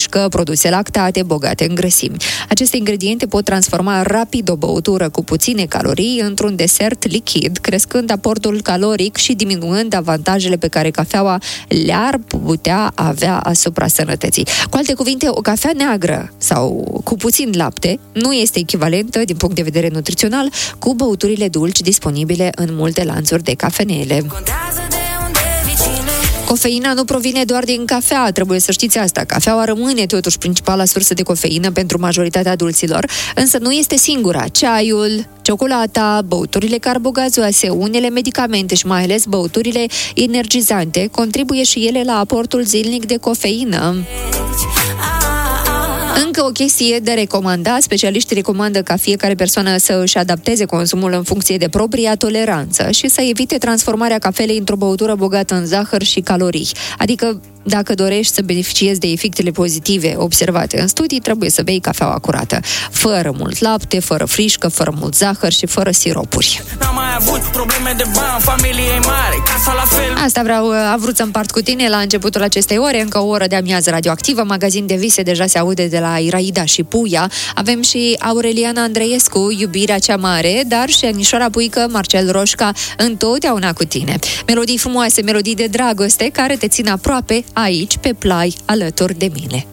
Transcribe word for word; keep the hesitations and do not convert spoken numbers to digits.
frișcă, produse lactate, bogate în grăsimi. Aceste ingrediente pot transforma rapid o băutură cu puține calorii într-un desert lichid, crescând aportul caloric și diminuând avantajele pe care cafeaua le-ar putea avea asupra sănătății. Cu alte cuvinte, o cafea neagră sau cu puțin lapte nu este echivalentă, din punct de vedere nutrițional, cu băuturile dulci disponibile în multe lanțuri de cafenele. Cofeina nu provine doar din cafea, trebuie să știți asta. Cafeaua rămâne totuși principala sursă de cofeină pentru majoritatea adulților, însă nu este singura. Ceaiul, ciocolata, băuturile carbogazoase, unele medicamente și mai ales băuturile energizante contribuie și ele la aportul zilnic de cofeină. Încă o chestie de recomandat, specialiștii recomandă ca fiecare persoană să își adapteze consumul în funcție de propria toleranță și să evite transformarea cafelei într-o băutură bogată în zahăr și calorii. Adică, dacă dorești să beneficiezi de efectele pozitive observate în studii, trebuie să bei cafeaua curată, fără mult lapte, fără frișcă, fără mult zahăr și fără siropuri. Asta vreau, a vrut să împart cu tine la începutul acestei ore, încă o oră de amiază radioactivă, magazin de vise deja se aude de la Iraida și Puia. Avem și Aureliana Andreescu, Iubirea cea mare, dar și Anișoara Puică, Marcel Roșca, întotdeauna cu tine. Melodii frumoase, melodii de dragoste care te țin aproape aici, pe plai, alături de mine.